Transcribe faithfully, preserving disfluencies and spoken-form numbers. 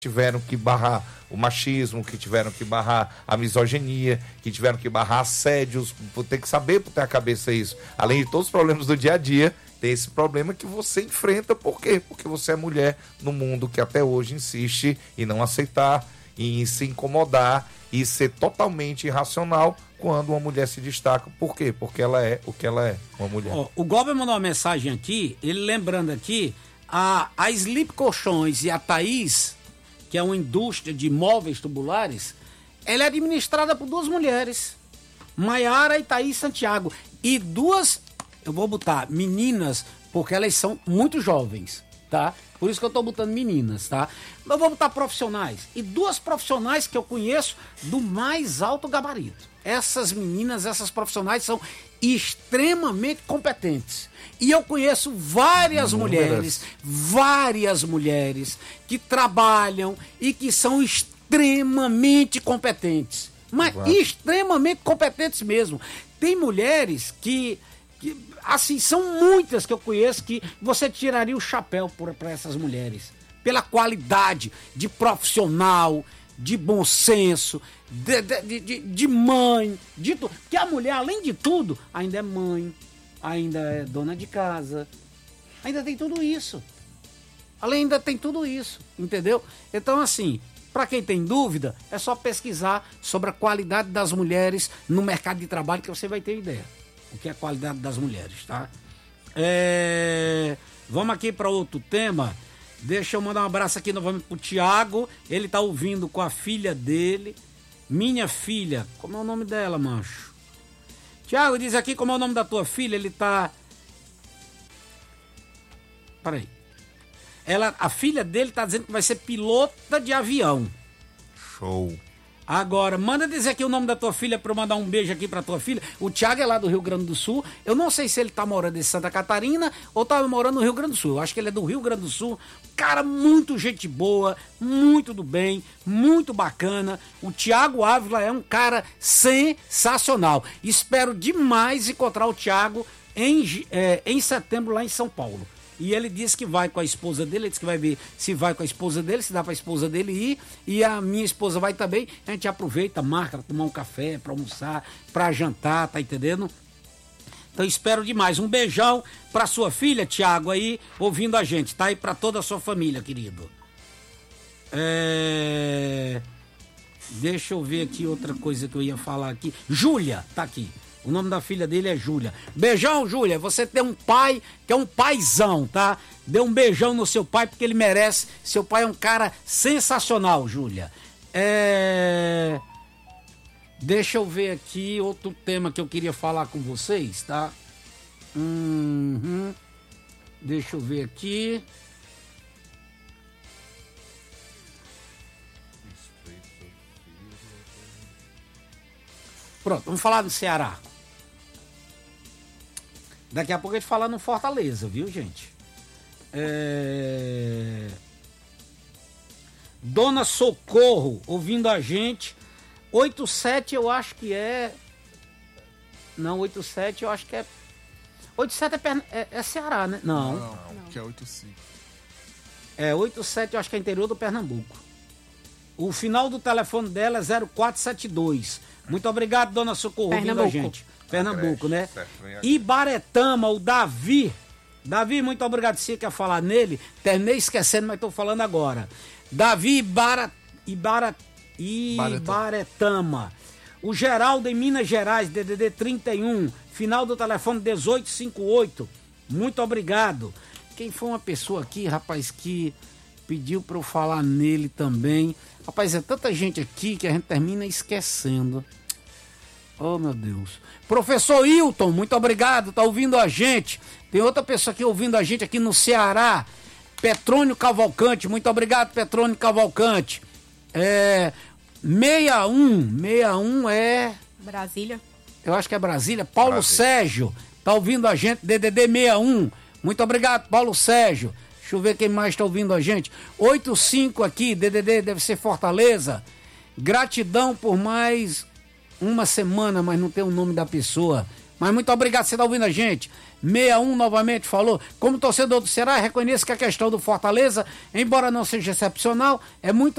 tiveram que barrar o machismo, que tiveram que barrar a misoginia, que tiveram que barrar assédios, tem que saber por ter a cabeça isso. Além de todos os problemas do dia a dia, tem esse problema que você enfrenta, por quê? Porque você é mulher no mundo que até hoje insiste em não aceitar, em se incomodar e ser totalmente irracional quando uma mulher se destaca. Por quê? Porque ela é o que ela é, uma mulher. Oh, o Gober mandou uma mensagem aqui, ele lembrando aqui, a, a Sleep Colchões e a Thaís, que é uma indústria de móveis tubulares, ela é administrada por duas mulheres, Maiara e Thaís Santiago, e duas, eu vou botar meninas, porque elas são muito jovens, tá? Por isso que eu tô botando meninas, tá? Eu vou botar profissionais, e duas profissionais que eu conheço do mais alto gabarito. Essas meninas, essas profissionais são extremamente competentes. E eu conheço várias mulheres, várias mulheres que trabalham e que são extremamente competentes. Mas Exato. extremamente competentes mesmo. Tem mulheres que, que, assim, são muitas que eu conheço que você tiraria o chapéu para essas mulheres. Pela qualidade de profissional, de bom senso, de, de, de, de mãe, de tudo. Porque a mulher, além de tudo, ainda é mãe, ainda é dona de casa, ainda tem tudo isso. Além ainda tem tudo isso, entendeu? Então, assim, para quem tem dúvida, é só pesquisar sobre a qualidade das mulheres no mercado de trabalho que você vai ter ideia. O que é a qualidade das mulheres, tá? É... Vamos aqui para outro tema. Deixa eu mandar um abraço aqui novamente pro Tiago. Ele tá ouvindo com a filha dele. Minha filha, como é o nome dela, mancho? Tiago, diz aqui como é o nome da tua filha. Ele tá... Peraí. Ela, a filha dele tá dizendo que vai ser pilota de avião. Show. Agora, manda dizer aqui o nome da tua filha pra eu mandar um beijo aqui pra tua filha. O Thiago é lá do Rio Grande do Sul. Eu não sei se ele tá morando em Santa Catarina ou tá morando no Rio Grande do Sul. Eu acho que ele é do Rio Grande do Sul. Cara, muito gente boa, muito do bem, muito bacana. O Thiago Ávila é um cara sensacional. Espero demais encontrar o Thiago em, é, em setembro lá em São Paulo. E ele disse que vai com a esposa dele, ele disse que vai ver se vai com a esposa dele, se dá pra esposa dele ir, e a minha esposa vai também, a gente aproveita, marca pra tomar um café, pra almoçar, pra jantar, tá entendendo? Então espero demais. Um beijão pra sua filha, Tiago, aí, ouvindo a gente, tá? E pra toda a sua família, querido. É... Deixa eu ver aqui outra coisa que eu ia falar aqui. Júlia, tá aqui. O nome da filha dele é Júlia. Beijão, Júlia. Você tem um pai que é um paizão, tá? Dê um beijão no seu pai porque ele merece. Seu pai é um cara sensacional, Júlia. É... Deixa eu ver aqui outro tema que eu queria falar com vocês, tá? Uhum. Deixa eu ver aqui. Pronto, vamos falar do Ceará. Daqui a pouco a gente fala no Fortaleza, viu, gente? É... Dona Socorro, ouvindo a gente. oitenta e sete eu acho que é... Não, oitenta e sete eu acho que é... oitenta e sete é, Pern... é, é Ceará, né? Não. Não, não, que é oitenta e cinco. É, oitenta e sete eu acho que é interior do Pernambuco. O final do telefone dela é zero quatro sete dois. Muito obrigado, Dona Socorro, ouvindo a gente. Pernambuco, né? Ibaretama, o Davi. Davi, muito obrigado. Se você quer falar nele, terminei esquecendo, mas estou falando agora. Davi Ibara, Ibara, Ibaretama. O Geraldo em Minas Gerais, D D D trinta e um, final do telefone dezoito cinquenta e oito. Muito obrigado. Quem foi uma pessoa aqui, rapaz, que pediu para eu falar nele também. Rapaz, é tanta gente aqui que a gente termina esquecendo. Oh, meu Deus. Professor Hilton, muito obrigado, tá ouvindo a gente. Tem outra pessoa aqui ouvindo a gente aqui no Ceará. Petrônio Cavalcante, muito obrigado, Petrônio Cavalcante. É... sessenta e um, sessenta e um é... Brasília. Eu acho que é Brasília. Paulo Brasília. Sérgio, tá ouvindo a gente, D D D sessenta e um. Muito obrigado, Paulo Sérgio. Deixa eu ver quem mais está ouvindo a gente. oitenta e cinco aqui, D D D deve ser Fortaleza. Gratidão por mais uma semana, mas não tem o nome da pessoa. Mas muito obrigado, você está ouvindo a gente. sessenta e um novamente falou. Como torcedor do Ceará, reconheço que a questão do Fortaleza, embora não seja excepcional, é muito